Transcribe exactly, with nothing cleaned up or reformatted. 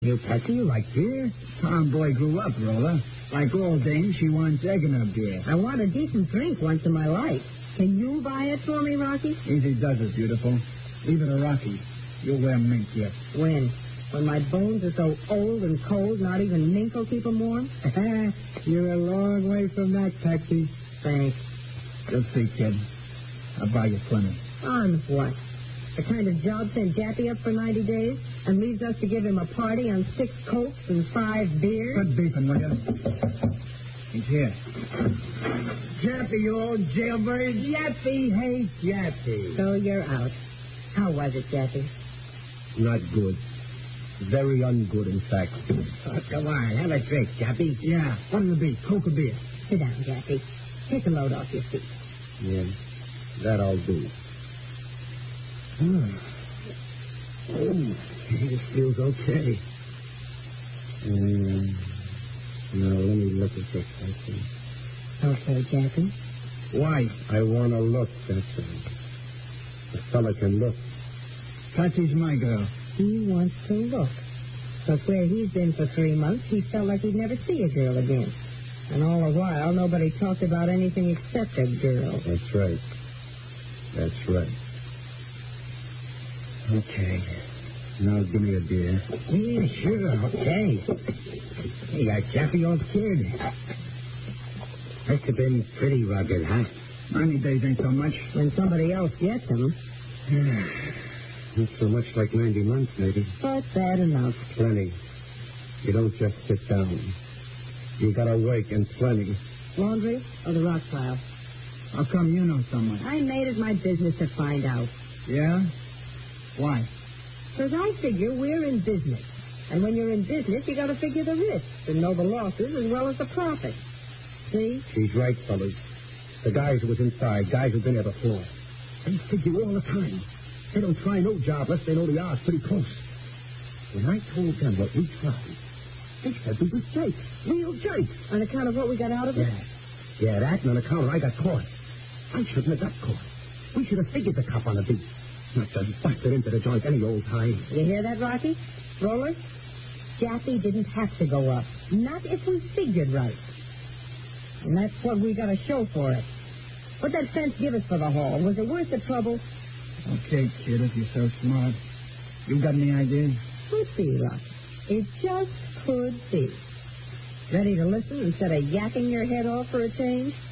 You, Patsy, you like beer? Tomboy grew up, Roller. Like all dames, she wants egg in her beer. I want a decent drink once in my life. Can you buy it for me, Rocky? Easy does it, beautiful. Leave it to Rocky. You'll wear mink yet. When? When my bones are so old and cold, not even mink will keep them warm? You're a long way from that, Patsy. Thanks. You'll see, kid. I'll buy you plenty. On what? The kind of job sent Jappy up for ninety days and leaves us to give him a party on six cokes and five beers? Quit beefing, will you? He's here. Jappy, you old jailbird. Jappy hates Jappy. So you're out. How was it, Jappy? Not good. Very ungood, in fact. Oh, come on, have a drink, Jappy. Yeah, what'll it be, Coke or beer? Sit down, Jappy. Take a load off your feet. Yeah, that I'll do. Hmm. Oh, it feels okay. Um, now, let me look at this, Patsy. Okay, Jappy. Why? I want to look, that's all. A fella can look. Patsy's my girl. He wants to look. But where he's been for three months, he felt like he'd never see a girl again. And all the while, nobody talked about anything except a girl. That's right. That's right. Okay. Now, give me a beer. Yeah, sure, okay. Hey, that Jappy old kid. Must have been pretty rugged, huh? ninety days ain't so much. When somebody else gets him. Not so much like ninety months, maybe. But bad enough. Plenty. You don't just sit down. You gotta work, and plenty. Laundry or the rock pile? How come you know someone? I made it my business to find out. Yeah? Why? Because I figure we're in business. And when you're in business, you gotta figure the risks and know the losses as well as the profits. See? She's right, fellas. The guys who was inside, guys who've been there before, they figure all the time. They don't try no job unless they know the odds pretty close. When I told them what we tried, they said we was jakes. Real jakes. On account of what we got out of it? Yeah. Yeah, that and on account of I got caught. I shouldn't have got caught. We should have figured the cop on the beat. Not just busted into the joint any old time. You hear that, Rocky? Roller? Jappy didn't have to go up. Not if we figured right. And that's what we got to show for it. What'd that fence give us for the haul? Was it worth the trouble? Okay, kid, if you're so smart. You got any ideas? Could be, Rocky. It just could be. Ready to listen instead of yakking your head off for a change?